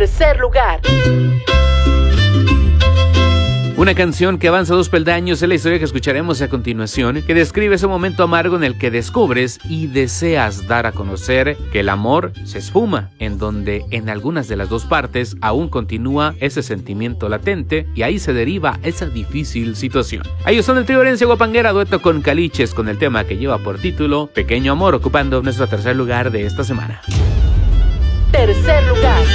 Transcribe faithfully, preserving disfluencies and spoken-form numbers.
Tercer lugar. Una canción que avanza dos peldaños es la historia que escucharemos a continuación, que describe ese momento amargo en el que descubres y deseas dar a conocer que el amor se esfuma, en donde en algunas de las dos partes aún continúa ese sentimiento latente y ahí se deriva esa difícil situación. Ellos son el trío Herencia Guapanguera, dueto con Caliches, con el tema que lleva por título Pequeño Amor, ocupando nuestro tercer lugar de esta semana. Tercer lugar.